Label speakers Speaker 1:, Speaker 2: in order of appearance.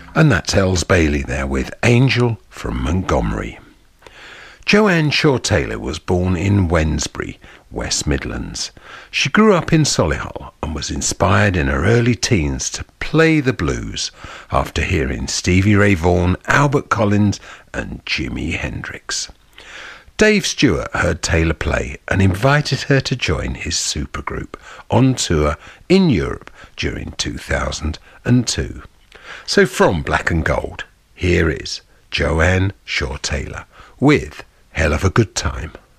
Speaker 1: And that's Els Bailey there with Angel from Montgomery. Joanne Shaw Taylor was born in Wednesbury, West Midlands. She grew up in Solihull and was inspired in her early teens to play the blues after hearing Stevie Ray Vaughan, Albert Collins and Jimi Hendrix. Dave Stewart heard Taylor play and invited her to join his supergroup on tour in Europe during 2002. So from Black and Gold, here is Joanne Shaw Taylor with Hell of a Good Time.